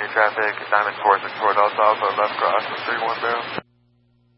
traffic, Diamond 46 toward Los Altos, left cross, 31 barrel.